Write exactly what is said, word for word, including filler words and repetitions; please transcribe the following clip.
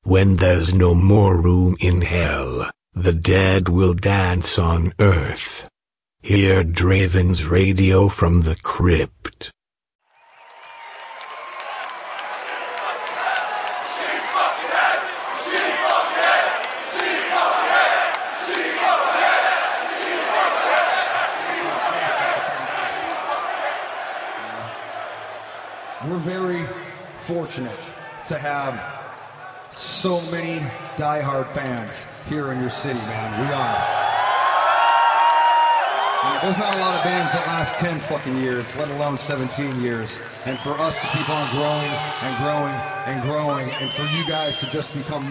When there's no more room in hell, the dead will dance on earth. Hear Draven's radio from the crypt. We're very fortunate to have so many diehard fans here in your city, man. We are. You know, there's not a lot of bands that last ten fucking years, let alone seventeen years. And for us to keep on growing and growing and growing, and for you guys to just become